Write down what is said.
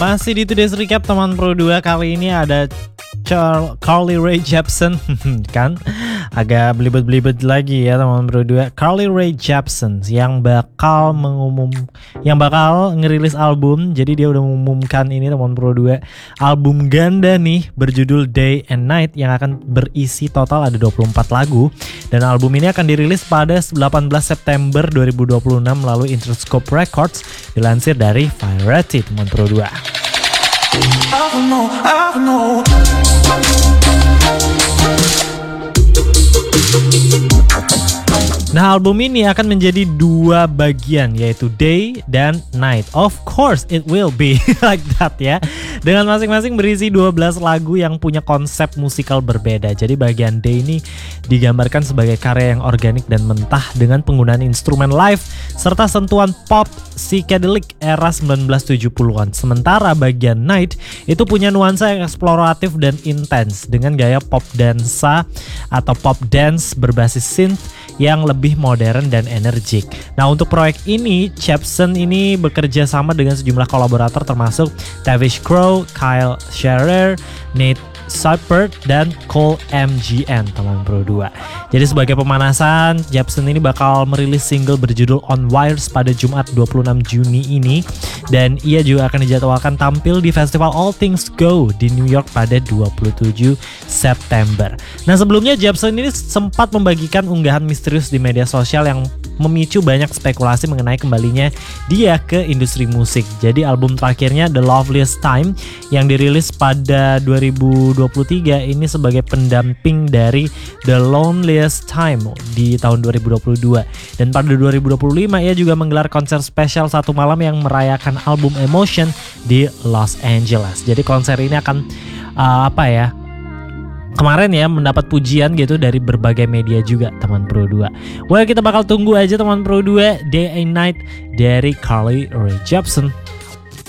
Masih di Today's Recap teman Pro 2. Kali ini ada Carly Rae Jepsen kan agak belibet-belibet lagi ya teman Pro 2. Carly Rae Jepsen yang bakal ngerilis album. Jadi dia udah mengumumkan ini teman Pro 2, album ganda nih berjudul Day and Night yang akan berisi total ada 24 lagu, dan album ini akan dirilis pada 18 September 2026 melalui Interscope Records, dilansir dari Variety teman Pro 2. Nah, album ini akan menjadi dua bagian, yaitu Day dan Night. Of course it will be like that ya. Dengan masing-masing berisi 12 lagu yang punya konsep musikal berbeda. Jadi bagian Day ini digambarkan sebagai karya yang organik dan mentah dengan penggunaan instrumen live serta sentuhan pop psychedelic era 1970-an. Sementara bagian Night itu punya nuansa yang eksploratif dan intens dengan gaya pop dansa atau pop dance berbasis synth yang lebih modern dan energik. Nah, untuk proyek ini, Jepsen ini bekerja sama dengan sejumlah kolaborator termasuk Tavish Crow, Kyle Scherer, Nate Seipert, dan Cole MGN teman Pro 2. Jadi sebagai pemanasan, Jepsen ini bakal merilis single berjudul On Wires pada Jumat 26 Juni ini, dan ia juga akan dijadwalkan tampil di festival All Things Go di New York pada 27 September. Nah, sebelumnya Jepsen ini sempat membagikan unggahan misterius di media sosial yang memicu banyak spekulasi mengenai kembalinya dia ke industri musik. Jadi album terakhirnya The Loveliest Time yang dirilis pada 2023 ini sebagai pendamping dari The Loneliest Time di tahun 2022. Dan pada 2025 ia juga menggelar konser spesial satu malam yang merayakan album Emotion di Los Angeles. Jadi konser ini akan kemarin ya mendapat pujian gitu dari berbagai media juga teman Pro 2. Well, kita bakal tunggu aja teman Pro 2 Day and Night dari Carly Rae Jepsen.